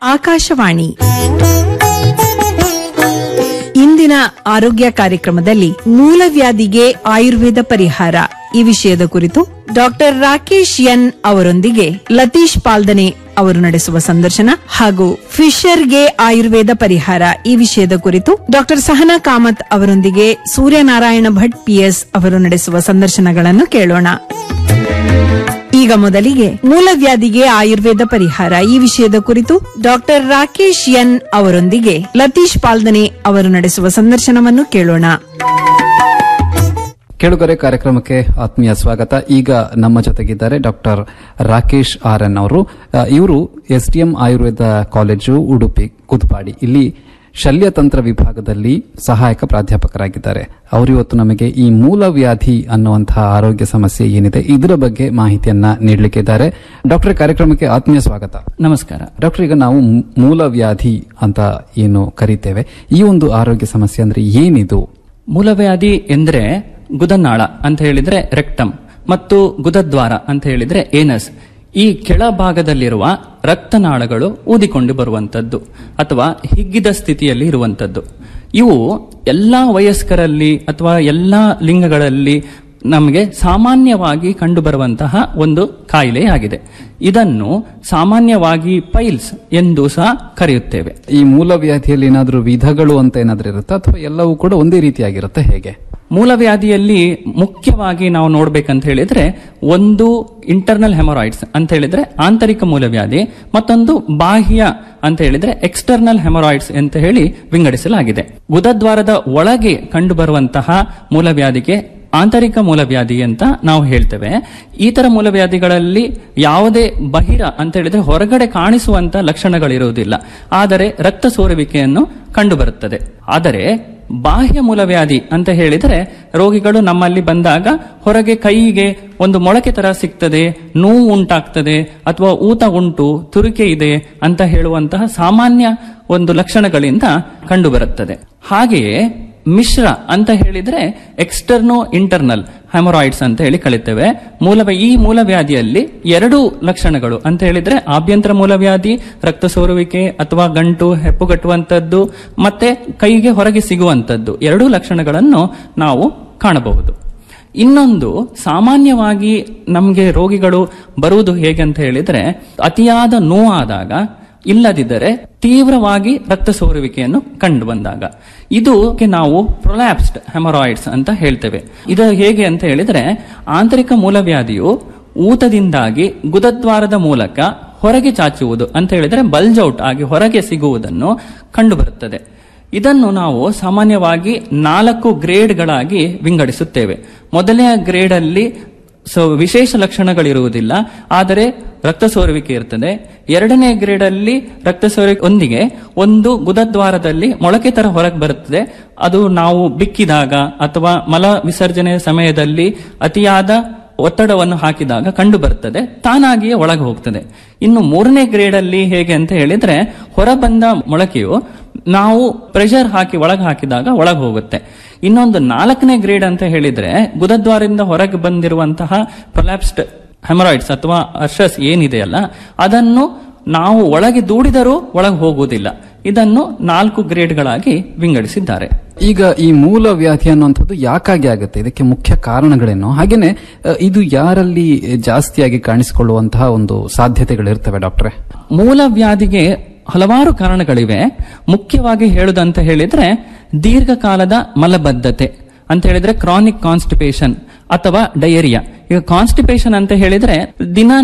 ಆಕಾಶವಾಣಿ ಇಂದಿನ ಆರೋಗ್ಯ ಕಾರ್ಯಕ್ರಮದಲ್ಲಿ ಮೂಲವ್ಯಾಧಿಗೆ ಆಯುರ್ವೇದ ಪರಿಹಾರ ಈ ವಿಷಯದ ಕುರಿತು ಡಾಕ್ಟರ್ ರಾಕೇಶ್ ಎನ್ ಅವರೊಂದಿಗೆ ಲತೀಶ್ ಪಾಲ್ದನೆ ಅವರು ನಡೆಸುವ ಸಂದರ್ಶನ ಹಾಗೂ ಫಿಶರ್ಗೆ ಆಯುರ್ವೇದ ಪರಿಹಾರ ಈ ವಿಷಯದ ಕುರಿತು ಡಾಕ್ಟರ್ ಸಹನಾ ಕಾಮತ್ ಅವರೊಂದಿಗೆ ಸೂರ್ಯನಾರಾಯಣ ಭಟ್ ಪಿಎಸ್ ಅವರು ನಡೆಸುವ ಸಂದರ್ಶನಗಳನ್ನು ಕೇಳೋಣ. ಈಗ ಮೊದಲಿಗೆ ಮೂಲವ್ಯಾಧಿಗೆ ಆಯುರ್ವೇದ ಪರಿಹಾರ ಈ ವಿಷಯದ ಕುರಿತು ಡಾಕ್ಟರ್ ರಾಕೇಶ್ ಎನ್ ಅವರೊಂದಿಗೆ ಲತೀಶ್ ಪಾಲ್ದನೆ ಅವರು ನಡೆಸುವ ಸಂದರ್ಶನವನ್ನು ಕೇಳೋಣ. ಕೇಳುಗರೆ, ಕಾರ್ಯಕ್ರಮಕ್ಕೆ ಆತ್ಮೀಯ ಸ್ವಾಗತ. ಈಗ ನಮ್ಮ ಜೊತೆಗಿದ್ದಾರೆ ಡಾಕ್ಟರ್ ರಾಕೇಶ್ ಆರ್ ಎನ್ ಅವರು. ಇವರು ಎಸ್ಡಿಎಂ ಆಯುರ್ವೇದ ಕಾಲೇಜು ಉಡುಪಿ ಕುದ್ಪಾಡಿ ಇಲ್ಲಿ ಶಲ್ಯತಂತ್ರ ವಿಭಾಗದಲ್ಲಿ ಸಹಾಯಕ ಪ್ರಾಧ್ಯಾಪಕರಾಗಿದ್ದಾರೆ. ಅವರು ಇವತ್ತು ನಮಗೆ ಈ ಮೂಲವ್ಯಾಧಿ ಅನ್ನುವಂತಹ ಆರೋಗ್ಯ ಸಮಸ್ಯೆ ಏನಿದೆ ಇದರ ಬಗ್ಗೆ ಮಾಹಿತಿಯನ್ನ ನೀಡಲಿಕ್ಕಿದ್ದಾರೆ. ಡಾಕ್ಟರ್, ಕಾರ್ಯಕ್ರಮಕ್ಕೆ ಆತ್ಮೀಯ ಸ್ವಾಗತ. ನಮಸ್ಕಾರ ಡಾಕ್ಟರ್, ಈಗ ನಾವು ಮೂಲವ್ಯಾಧಿ ಅಂತ ಏನು ಕರೀತೇವೆ, ಈ ಒಂದು ಆರೋಗ್ಯ ಸಮಸ್ಯೆ ಅಂದ್ರೆ ಏನಿದು? ಮೂಲವ್ಯಾಧಿ ಎಂದ್ರೆ ಗುದನಾಳ ಅಂತ ಹೇಳಿದ್ರೆ ರೆಕ್ಟಮ್ ಮತ್ತು ಗುದದ್ವಾರ ಅಂತ ಹೇಳಿದ್ರೆ ಏನಸ್. ಈ ಕೆಳಭಾಗದಲ್ಲಿರುವ ರಕ್ತನಾಳಗಳು ಊದಿಕೊಂಡು ಬರುವಂತದ್ದು ಅಥವಾ ಹಿಗ್ಗಿದ ಸ್ಥಿತಿಯಲ್ಲಿ ಇರುವಂತದ್ದು. ಇವು ಎಲ್ಲಾ ವಯಸ್ಕರಲ್ಲಿ ಅಥವಾ ಎಲ್ಲಾ ಲಿಂಗಗಳಲ್ಲಿ ನಮಗೆ ಸಾಮಾನ್ಯವಾಗಿ ಕಂಡುಬರುವಂತಹ ಒಂದು ಕಾಯಿಲೆಯಾಗಿದೆ. ಇದನ್ನು ಸಾಮಾನ್ಯವಾಗಿ ಪೈಲ್ಸ್ ಎಂದು ಸಹ ಕರೆಯುತ್ತೇವೆ. ಈ ಮೂಲವ್ಯಾಧಿಯಲ್ಲಿ ಏನಾದರೂ ವಿಧಗಳು ಅಂತ ಏನಾದ್ರೂ ಇರುತ್ತಾ ಅಥವಾ ಎಲ್ಲವೂ ಕೂಡ ಒಂದೇ ರೀತಿಯಾಗಿರುತ್ತೆ, ಹೇಗೆ? ಮೂಲವ್ಯಾಧಿಯಲ್ಲಿ ಮುಖ್ಯವಾಗಿ ನಾವು ನೋಡ್ಬೇಕಂತ ಹೇಳಿದ್ರೆ ಒಂದು ಇಂಟರ್ನಲ್ ಹೆಮರಾಯ್ಡ್ಸ್ ಅಂತ ಹೇಳಿದ್ರೆ ಆಂತರಿಕ ಮೂಲವ್ಯಾಧಿ, ಮತ್ತೊಂದು ಬಾಹ್ಯ ಅಂತ ಹೇಳಿದ್ರೆ ಎಕ್ಸ್ಟರ್ನಲ್ ಹೆಮರಾಯ್ಡ್ಸ್ ಅಂತ ಹೇಳಿ ವಿಂಗಡಿಸಲಾಗಿದೆ. ಗುದದ್ವಾರದ ಒಳಗೆ ಕಂಡುಬರುವಂತಹ ಮೂಲವ್ಯಾಧಿಗೆ ಆಂತರಿಕ ಮೂಲವ್ಯಾಧಿ ಅಂತ ನಾವು ಹೇಳ್ತೇವೆ. ಈ ತರ ಮೂಲವ್ಯಾಧಿಗಳಲ್ಲಿ ಯಾವುದೇ ಬಹಿರ ಅಂತ ಹೇಳಿದ್ರೆ ಹೊರಗಡೆ ಕಾಣಿಸುವಂತ ಲಕ್ಷಣಗಳಿರುವುದಿಲ್ಲ, ಆದರೆ ರಕ್ತ ಸೋರುವಿಕೆಯನ್ನು ಕಂಡುಬರುತ್ತದೆ. ಆದರೆ ಬಾಹ್ಯ ಮೂಲವ್ಯಾಧಿ ಅಂತ ಹೇಳಿದರೆ ರೋಗಿಗಳು ನಮ್ಮಲ್ಲಿ ಬಂದಾಗ ಹೊರಗೆ ಕೈಗೆ ಒಂದು ಮೊಳಕೆ ತರ ಸಿಗ್ತದೆ, ನೋವು ಉಂಟಾಗ್ತದೆ ಅಥವಾ ಊತ ಉಂಟು, ತುರಿಕೆ ಇದೆ ಅಂತ ಹೇಳುವಂತಹ ಸಾಮಾನ್ಯ ಒಂದು ಲಕ್ಷಣಗಳಿಂದ ಕಂಡುಬರುತ್ತದೆ. ಹಾಗೆಯೇ ಮಿಶ್ರ ಅಂತ ಹೇಳಿದ್ರೆ ಎಕ್ಸ್ಟರ್ನೋ ಇಂಟರ್ನಲ್ ಹೆಮರಾಯ್ಡ್ಸ್ ಅಂತ ಹೇಳಿ ಕಲಿತೇವೆ. ಈ ಮೂಲವ್ಯಾಧಿಯಲ್ಲಿ ಎರಡು ಲಕ್ಷಣಗಳು ಅಂತ ಹೇಳಿದ್ರೆ ಆಭ್ಯಂತರ ಮೂಲವ್ಯಾಧಿ, ರಕ್ತ ಸೋರುವಿಕೆ ಅಥವಾ ಗಂಟು ಹೆಪ್ಪುಗಟ್ಟುವಂತದ್ದು ಮತ್ತೆ ಕೈಗೆ ಹೊರಗೆ ಸಿಗುವಂತದ್ದು, ಎರಡೂ ಲಕ್ಷಣಗಳನ್ನು ನಾವು ಕಾಣಬಹುದು. ಇನ್ನೊಂದು ಸಾಮಾನ್ಯವಾಗಿ ನಮಗೆ ರೋಗಿಗಳು ಬರುವುದು ಹೇಗೆ ಅಂತ ಹೇಳಿದ್ರೆ ಅತಿಯಾದ ನೋವಾದಾಗ, ಇಲ್ಲದಿದ್ದರೆ ತೀವ್ರವಾಗಿ ರಕ್ತ ಸೋರುವಿಕೆಯನ್ನು ಕಂಡು ಬಂದಾಗ, ಇದಕ್ಕೆ ನಾವು ಪ್ರೊಲ್ಯಾಪ್ಸ್ಡ್ ಹೆಮರಾಯ್ಡ್ಸ್ ಅಂತ ಹೇಳ್ತೇವೆ. ಇದು ಹೇಗೆ ಅಂತ ಹೇಳಿದ್ರೆ ಆಂತರಿಕ ಮೂಲವ್ಯಾಧಿಯು ಊತದಿಂದಾಗಿ ಗುದದ್ವಾರದ ಮೂಲಕ ಹೊರಗೆ ಚಾಚುವುದು ಅಂತ ಹೇಳಿದ್ರೆ ಬಲ್ಜ್ ಔಟ್ ಆಗಿ ಹೊರಗೆ ಸಿಗುವುದನ್ನು ಕಂಡುಬರುತ್ತದೆ. ಇದನ್ನು ನಾವು ಸಾಮಾನ್ಯವಾಗಿ 4 ಗ್ರೇಡ್ಗಳಾಗಿ ವಿಂಗಡಿಸುತ್ತೇವೆ. ಮೊದಲನೆಯ ಗ್ರೇಡ್ ಅಲ್ಲಿ ವಿಶೇಷ ಲಕ್ಷಣಗಳಿರುವುದಿಲ್ಲ, ಆದರೆ ರಕ್ತ ಸೋರುವಿಕೆ ಇರ್ತದೆ. ಎರಡನೇ ಗ್ರೇಡ್ ಅಲ್ಲಿ ರಕ್ತ ಸೋರುವಿಕೆಯೊಂದಿಗೆ ಒಂದು ಗುದದ್ವಾರದಲ್ಲಿ ಮೊಳಕೆ ತರ ಹೊರಗೆ ಬರುತ್ತದೆ. ಅದು ನಾವು ಬಿಕ್ಕಿದಾಗ ಅಥವಾ ಮಲ ವಿಸರ್ಜನೆಯ ಸಮಯದಲ್ಲಿ ಅತಿಯಾದ ಒತ್ತಡವನ್ನು ಹಾಕಿದಾಗ ಕಂಡು ಬರ್ತದೆ, ತಾನಾಗಿಯೇ ಒಳಗೆ ಹೋಗ್ತದೆ. ಇನ್ನು 3ನೇ ಗ್ರೇಡ್ ಅಲ್ಲಿ ಹೇಗೆ ಅಂತ ಹೇಳಿದ್ರೆ ಹೊರಬಂದ ಮೊಳಕೆಯು ನಾವು ಪ್ರೆಷರ್ ಹಾಕಿ ಒಳಗೆ ಹಾಕಿದಾಗ ಒಳಗೆ ಹೋಗುತ್ತೆ. ಇನ್ನೊಂದು 4ನೇ ಗ್ರೇಡ್ ಅಂತ ಹೇಳಿದ್ರೆ ಗುದದ್ವಾರದಿಂದ ಹೊರಗೆ ಬಂದಿರುವಂತಹ ಪ್ರೊಲ್ಯಾಪ್ಸ್ಡ್ ಹೆಮರಾಯ್ಡ್ಸ್ ಅಥವಾ ಅರ್ಷಸ್ ಏನಿದೆಯಲ್ಲ ಅದನ್ನು ನಾವು ಒಳಗೆ ದೂಡಿದರೂ ಒಳಗೆ ಹೋಗುವುದಿಲ್ಲ. ಇದನ್ನು 4 ಗ್ರೇಡ್ಗಳಾಗಿ ವಿಂಗಡಿಸಿದ್ದಾರೆ. ಈಗ ಈ ಮೂಲವ್ಯಾಧಿ ಅನ್ನುವಂಥದ್ದು ಯಾಕಾಗಿ ಆಗುತ್ತೆ, ಇದಕ್ಕೆ ಮುಖ್ಯ ಕಾರಣಗಳೇನು, ಹಾಗೇನೆ ಇದು ಯಾರಲ್ಲಿ ಜಾಸ್ತಿಯಾಗಿ ಕಾಣಿಸಿಕೊಳ್ಳುವಂತಹ ಒಂದು ಸಾಧ್ಯತೆಗಳಿರ್ತವೆ ಡಾಕ್ಟ್ರೆ? ಮೂಲವ್ಯಾಧಿಗೆ ಹಲವಾರು ಕಾರಣಗಳಿವೆ. ಮುಖ್ಯವಾಗಿ ಹೇಳುದಂತ ಹೇಳಿದ್ರೆ ದೀರ್ಘಕಾಲದ ಮಲಬದ್ಧತೆ ಅಂತ ಹೇಳಿದ್ರೆ ಕ್ರಾನಿಕ್ ಕಾನ್ಸ್ಟಿಪೇಷನ್ ಅಥವಾ ಡಯೇರಿಯಾ. ಈಗ ಕಾನ್ಸ್ಟಿಪೇಷನ್ ಅಂತ ಹೇಳಿದ್ರೆ ದಿನ